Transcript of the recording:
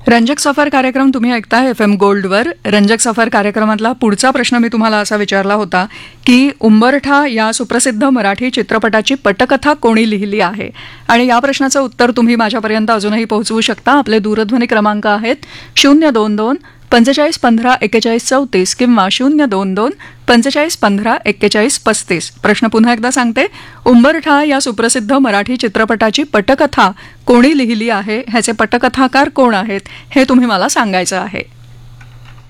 रंजक सफर कार्यक्रम तुम्ही ऐकताय FM गोल्डवर. रंजक सफर कार्यक्रमातला पुढचा प्रश्न मी तुम्हाला असा विचारला होता की उंबरठा या सुप्रसिद्ध मराठी चित्रपटाची पटकथा कोणी लिहिली आहे, आणि या प्रश्नाचं उत्तर तुम्ही माझ्यापर्यंत अजूनही पोहोचवू शकता. आपले दूरध्वनी क्रमांक आहेत 022 45 15 41 34 किंवा 022 45 15 41 35. प्रश्न पुन्हा एकदा सांगते. उंबरठा या सुप्रसिद्ध मराठी चित्रपटाची पटकथा कोणी लिहिली आहे, ह्याचे पटकथाकार कोण आहेत हे तुम्ही मला सांगायचं आहे.